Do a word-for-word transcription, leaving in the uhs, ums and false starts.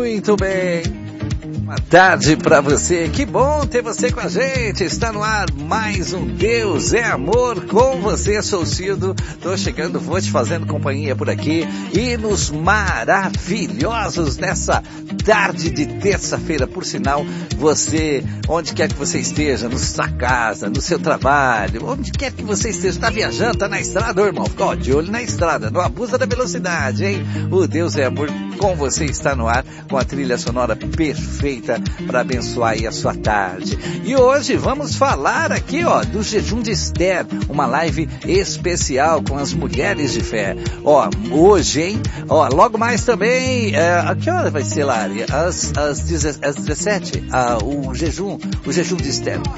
Muito bem. Boa tarde pra você, que bom ter você com a gente, está no ar mais um Deus é Amor com você, sou o Cido, tô chegando, vou te fazendo companhia por aqui e nos maravilhosos nessa tarde de terça-feira, por sinal, você, onde quer que você esteja, na sua casa, no seu trabalho, onde quer que você esteja, tá viajando, tá na estrada, ô irmão, fica ó, de olho na estrada, não abusa da velocidade, hein? O Deus é Amor com você está no ar, com a trilha sonora perfeita para abençoar aí a sua tarde. E hoje vamos falar aqui, ó, do jejum de Esther, uma live especial com as mulheres de fé. Ó, hoje, hein? Ó, logo mais também, é, a que hora vai ser, Lari? Às, às, às dezessete, ah, o jejum, o jejum de Esther.